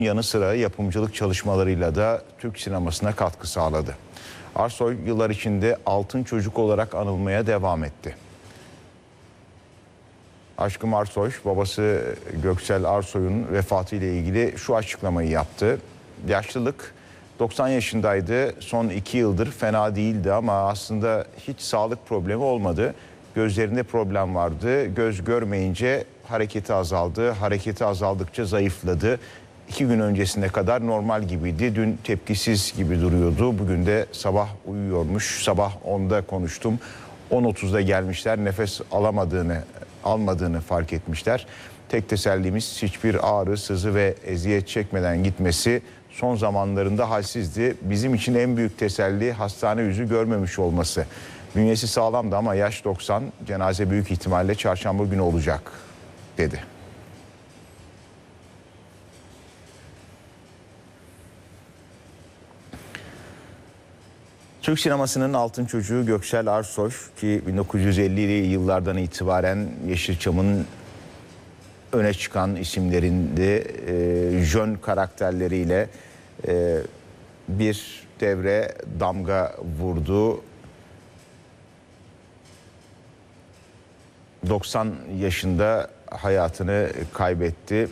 yanı sıra yapımcılık çalışmalarıyla da Türk sinemasına katkı sağladı. Arsoy yıllar içinde altın çocuk olarak anılmaya devam etti. Aşkım Arsoy, babası Göksel Arsoy'un vefatıyla ilgili şu açıklamayı yaptı. Yaşlılık, 90 yaşındaydı, son 2 yıldır fena değildi ama aslında hiç sağlık problemi olmadı. Gözlerinde problem vardı, göz görmeyince hareketi azaldı, hareketi azaldıkça zayıfladı. 2 gün öncesine kadar normal gibiydi, dün tepkisiz gibi duruyordu. Bugün de sabah uyuyormuş, sabah 10'da konuştum, 10.30'da gelmişler, nefes almadığını fark etmişler. Tek tesellimiz hiçbir ağrı, sızı ve eziyet çekmeden gitmesi. Son zamanlarında halsizdi. Bizim için en büyük teselli hastane yüzü görmemiş olması. Bünyesi sağlamdı ama yaş 90, cenaze büyük ihtimalle çarşamba günü olacak dedi. Türk sinemasının altın çocuğu Göksel Arsoy ki 1950'li yıllardan itibaren Yeşilçam'ın öne çıkan isimlerinde jön karakterleriyle bir devre damga vurdu. 90 yaşında hayatını kaybetti.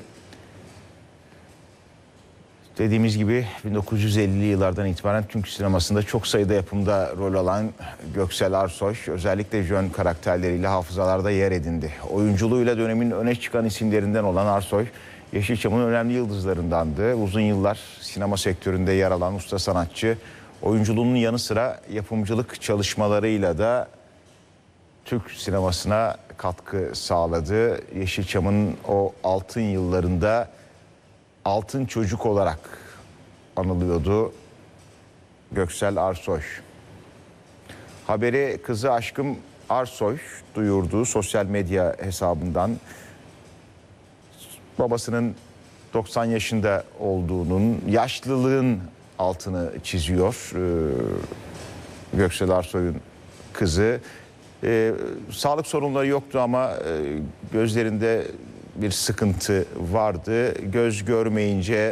Dediğimiz gibi 1950'li yıllardan itibaren Türk sinemasında çok sayıda yapımda rol alan Göksel Arsoy özellikle jön karakterleriyle hafızalarda yer edindi. Oyunculuğuyla dönemin öne çıkan isimlerinden olan Arsoy, Yeşilçam'ın önemli yıldızlarındandı. Uzun yıllar sinema sektöründe yer alan usta sanatçı, oyunculuğunun yanı sıra yapımcılık çalışmalarıyla da Türk sinemasına katkı sağladı. Yeşilçam'ın o altın yıllarında altın çocuk olarak anılıyordu Göksel Arsoy. Haberi kızı Aşkım Arsoy duyurdu sosyal medya hesabından. Babasının 90 yaşında olduğunun, yaşlılığın altını çiziyor Göksel Arsoy'un kızı. Sağlık sorunları yoktu ama gözlerinde bir sıkıntı vardı. Göz görmeyince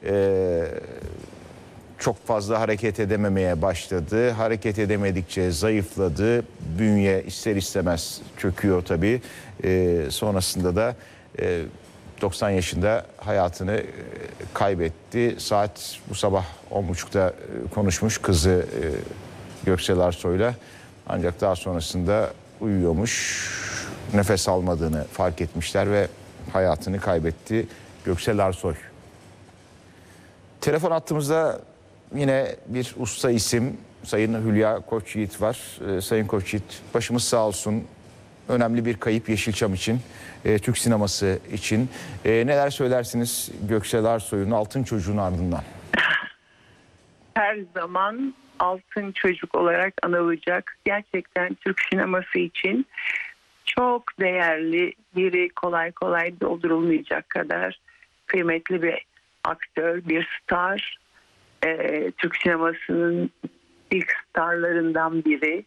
çok fazla hareket edememeye başladı. Hareket edemedikçe zayıfladı. Bünye ister istemez çöküyor tabii. Sonrasında da 90 yaşında hayatını kaybetti. Saat bu sabah 10.30'da konuşmuş kızı Göksel Arsoy'la. Ancak daha sonrasında uyuyormuş. Nefes almadığını fark etmişler ve hayatını kaybetti Göksel Arsoy. Telefon hattımızda yine bir usta isim Sayın Hülya Koçyiğit var. Sayın Koçyiğit, başımız sağ olsun. Önemli bir kayıp Yeşilçam için, Türk sineması için. Neler söylersiniz Göksel Arsoy'un altın çocuğun ardından? Her zaman altın çocuk olarak anılacak. Gerçekten Türk sineması için çok değerli, biri kolay kolay doldurulmayacak kadar kıymetli bir aktör, bir star. Türk sinemasının ilk starlarından biri.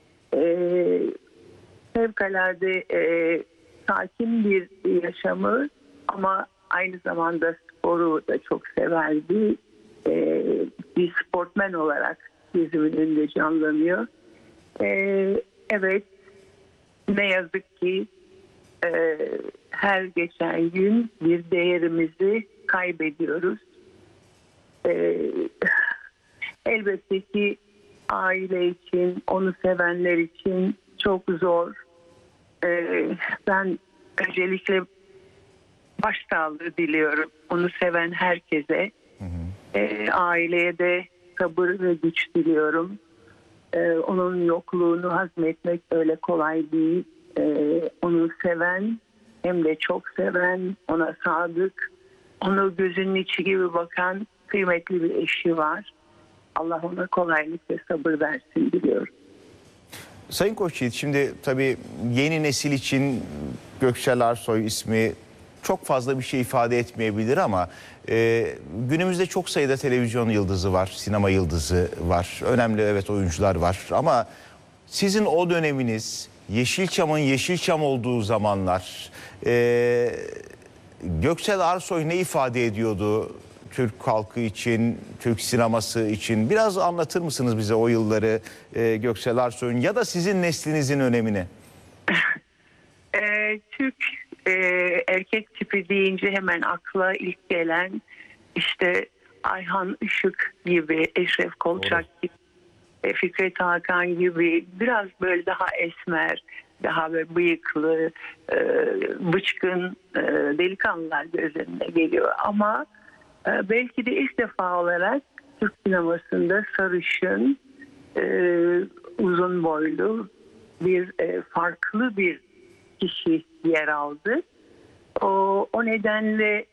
Fevkalade sakin bir yaşamı ama aynı zamanda sporu da çok severdi. Bir sportmen olarak gözümün önünde canlanıyor. Evet, ne yazık ki her geçen gün bir değerimizi kaybediyoruz. Elbette ki aile için, onu sevenler için çok zor. Ben öncelikle başsağlığı diliyorum. Onu seven herkese. Aileye de sabır ve güç diliyorum. Onun yokluğunu hazmetmek öyle kolay değil. Onu seven, hem de çok seven, ona sadık, onu gözünün içi gibi bakan kıymetli bir eşi var. Allah ona kolaylık ve sabır versin diliyorum. Sayın Koçyiğit, şimdi tabii yeni nesil için Göksel Arsoy ismi çok fazla bir şey ifade etmeyebilir ama günümüzde çok sayıda televizyon yıldızı var, sinema yıldızı var. Önemli evet oyuncular var ama sizin o döneminiz, Yeşilçam'ın Yeşilçam olduğu zamanlar Göksel Arsoy ne ifade ediyordu Türk halkı için, Türk sineması için biraz anlatır mısınız bize o yılları, Göksel Arsoy'un ya da sizin neslinizin önemini? Türk erkek tipi deyince hemen akla ilk gelen işte Ayhan Işık gibi, Eşref Kolçak gibi, Fikret Hakan gibi biraz böyle daha esmer, daha böyle bıyıklı, bıçkın delikanlılar göz önüne geliyor. Ama belki de ilk defa olarak Türk sinemasında sarışın, uzun boylu bir farklı bir kişi yer aldı. O nedenle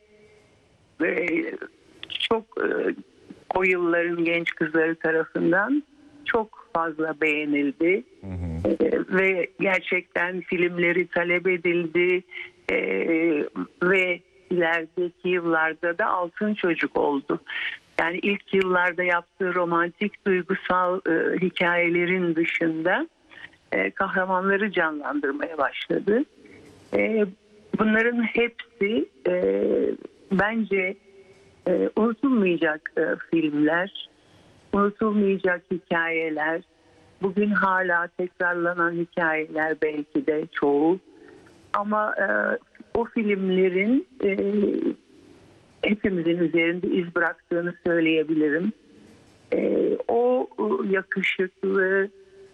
çok o yılların genç kızları tarafından çok fazla beğenildi. Ve gerçekten filmleri talep edildi ve ilerideki yıllarda da altın çocuk oldu. Yani ilk yıllarda yaptığı romantik duygusal hikayelerin dışında kahramanları canlandırmaya başladı. Bunların hepsi bence unutulmayacak filmler, unutulmayacak hikayeler, bugün hala tekrarlanan hikayeler belki de çoğu. Ama o filmlerin hepimizin üzerinde iz bıraktığını söyleyebilirim. O yakışıklı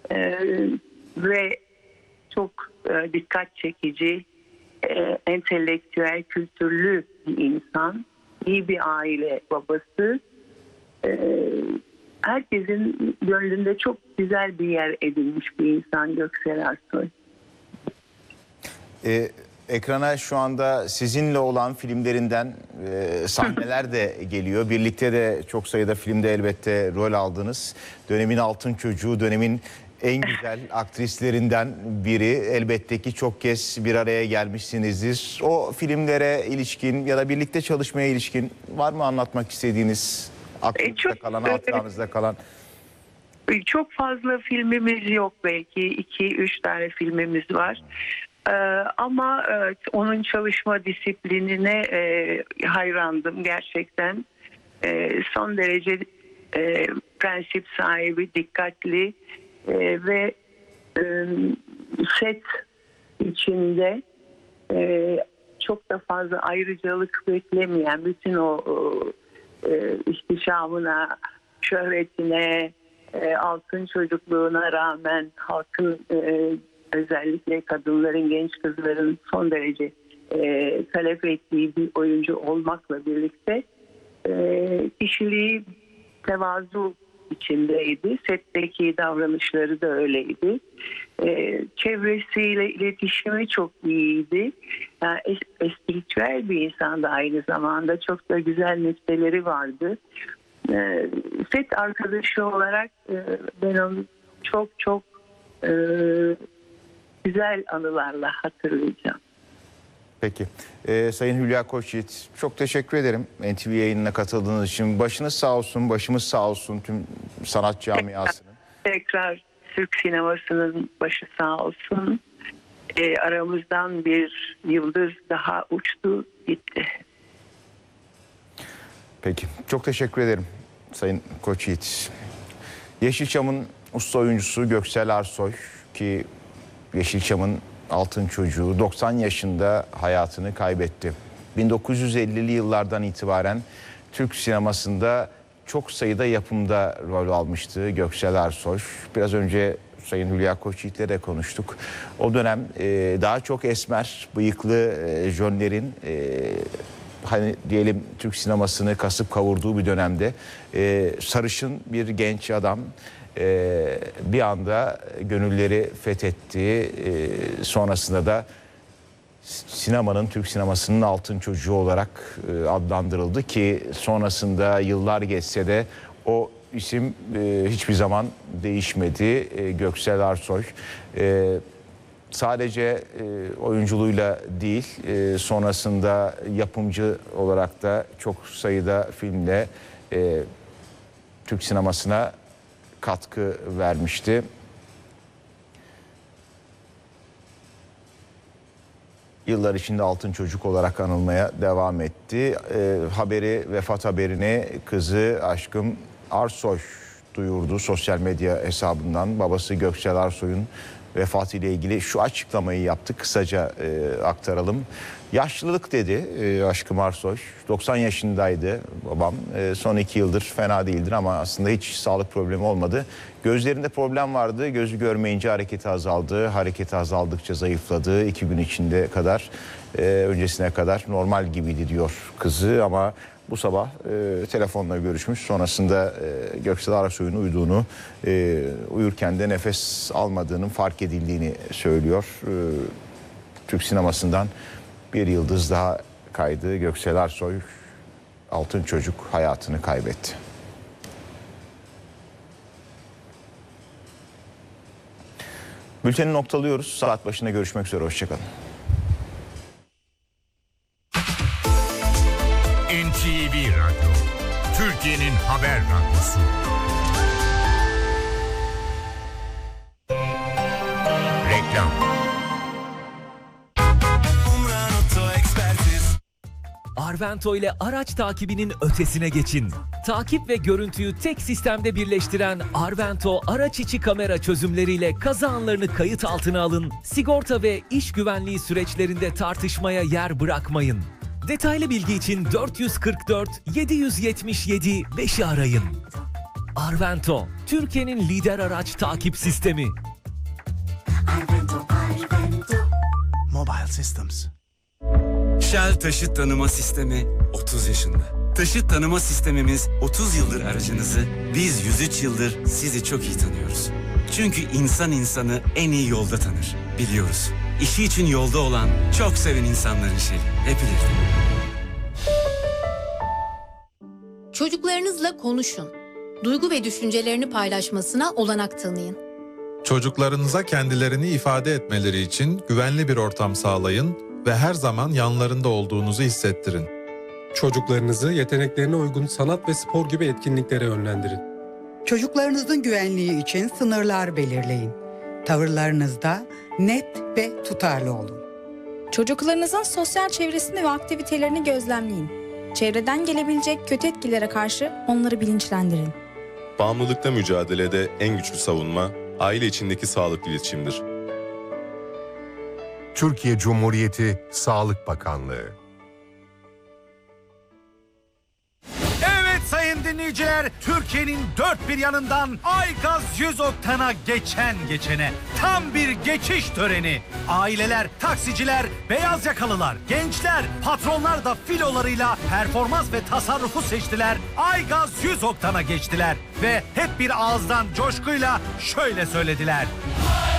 ve çok dikkat çekici, entelektüel, kültürlü bir insan, iyi bir aile babası. Herkesin gönlünde çok güzel bir yer edinmiş bir insan Göksel Arsoy. Ekrana şu anda sizinle olan filmlerinden sahneler de geliyor. Birlikte de çok sayıda filmde elbette rol aldınız. Dönemin altın çocuğu, dönemin en güzel aktrislerinden biri. Elbette ki çok kez bir araya gelmişsinizdir. O filmlere ilişkin ya da birlikte çalışmaya ilişkin var mı anlatmak istediğiniz, aklınızda kalan, hatıranızda kalan? Çok fazla filmimiz yok, belki 2-3 tane filmimiz var. Ama onun çalışma disiplinine hayrandım gerçekten. Son derece prensip sahibi, dikkatli ve set içinde çok da fazla ayrıcalık beklemeyen, bütün o ihtişamına, şöhretine, altın çocukluğuna rağmen halkın, özellikle kadınların, genç kızların son derece talep ettiği bir oyuncu olmakla birlikte kişiliği tevazu içindeydi. Setteki davranışları da öyleydi. Çevresiyle iletişimi çok iyiydi. Yani espritüel bir insandı aynı zamanda. Çok da güzel nükteleri vardı. Set arkadaşı olarak ben onu çok çok güzel anılarla hatırlayacağım. Peki. Sayın Hülya Koçyiğit, çok teşekkür ederim NTV yayınına katıldığınız için. Başınız sağ olsun, başımız sağ olsun tüm sanat camiasının. Tekrar Türk sinemasının başı sağ olsun. Aramızdan bir yıldız daha uçtu gitti. Peki. Çok teşekkür ederim Sayın Koçyiğit. Yeşilçam'ın usta oyuncusu Göksel Arsoy ki Yeşilçam'ın altın çocuğu 90 yaşında hayatını kaybetti. 1950'li yıllardan itibaren Türk sinemasında çok sayıda yapımda rol almıştı Göksel Arsoy. Biraz önce Sayın Hülya Koçyiğit'le de konuştuk. O dönem daha çok esmer, bıyıklı jönlerin hani diyelim Türk sinemasını kasıp kavurduğu bir dönemde sarışın bir genç adam bir anda gönülleri fethetti. Sonrasında da sinemanın, Türk sinemasının altın çocuğu olarak adlandırıldı ki sonrasında yıllar geçse de o isim hiçbir zaman değişmedi. Göksel Arsoy sadece oyunculuğuyla değil, sonrasında yapımcı olarak da çok sayıda filmle Türk sinemasına katkı vermişti. yıllar içinde altın çocuk olarak anılmaya devam etti. Vefat haberini kızı Aşkım Arsoy duyurdu sosyal medya hesabından. Babası Göksel Arsoy'un vefatıyla ilgili şu açıklamayı yaptı. Kısaca aktaralım. Yaşlılık dedi Aşkım Arsoy. 90 yaşındaydı babam. Son 2 yıldır fena değildir ama aslında hiç sağlık problemi olmadı. Gözlerinde problem vardı. Gözü görmeyince hareketi azaldı. Hareketi azaldıkça zayıfladı. 2 gün içinde kadar öncesine kadar normal gibiydi diyor kızı ama bu sabah telefonla görüşmüş. Sonrasında Göksel Arsoy'un uyurken de nefes almadığının fark edildiğini söylüyor. Türk sinemasından bir yıldız daha kaydı. Göksel Arsoy, altın çocuk, hayatını kaybetti. Bülteni noktalıyoruz. Saat başında görüşmek üzere. Hoşçakalın. NTV Radyo, Türkiye'nin haber radyosu. Reklam. Arvento ile araç takibinin ötesine geçin. Takip ve görüntüyü tek sistemde birleştiren Arvento araç içi kamera çözümleriyle kaza anlarını kayıt altına alın. Sigorta ve iş güvenliği süreçlerinde tartışmaya yer bırakmayın. Detaylı bilgi için 444 777 5'i arayın. Arvento, Türkiye'nin lider araç takip sistemi. Mobile Systems. Shell Taşıt Tanıma Sistemi 30 yaşında. Taşıt tanıma sistemimiz 30 yıldır aracınızı, biz 103 yıldır sizi çok iyi tanıyoruz. Çünkü insan insanı en iyi yolda tanır, biliyoruz. İşi için yolda olan, çok seven insanların Shell'i. Hep ileride. Çocuklarınızla konuşun. Duygu ve düşüncelerini paylaşmasına olanak tanıyın. Çocuklarınıza kendilerini ifade etmeleri için güvenli bir ortam sağlayın ve her zaman yanlarında olduğunuzu hissettirin. Çocuklarınızı yeteneklerine uygun sanat ve spor gibi etkinliklere yönlendirin. Çocuklarınızın güvenliği için sınırlar belirleyin. Tavırlarınızda net ve tutarlı olun. Çocuklarınızın sosyal çevresini ve aktivitelerini gözlemleyin. Çevreden gelebilecek kötü etkilere karşı onları bilinçlendirin. Bağımlılıkla mücadelede en güçlü savunma, aile içindeki sağlıklı iletişimdir. Türkiye Cumhuriyeti Sağlık Bakanlığı. Evet sayın dinleyiciler, Türkiye'nin dört bir yanından Aygaz 100 oktana geçene tam bir geçiş töreni. Aileler, taksiciler, beyaz yakalılar, gençler, patronlar da filolarıyla performans ve tasarrufu seçtiler. Aygaz 100 oktana geçtiler ve hep bir ağızdan coşkuyla şöyle söylediler.